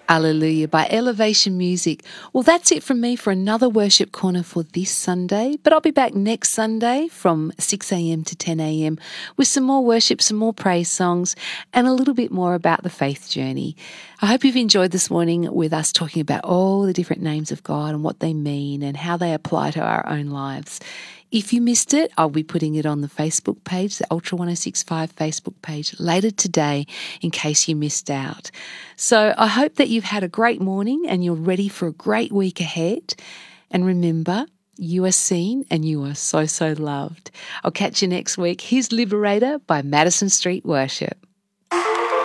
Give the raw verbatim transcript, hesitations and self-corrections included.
Alleluia by Elevation Music. Well, that's it from me for another worship corner for this Sunday, but I'll be back next Sunday from six a.m. to ten a.m. with some more worship, some more praise songs, and a little bit more about the faith journey. I hope you've enjoyed this morning with us talking about all the different names of God and what they mean and how they apply to our own lives. If you missed it, I'll be putting it on the Facebook page, the Ultra one oh six point five Facebook page, later today in case you missed out. So I hope that you've had a great morning and you're ready for a great week ahead. And remember, you are seen and you are so, so loved. I'll catch you next week. Here's Liberator by Madison Street Worship.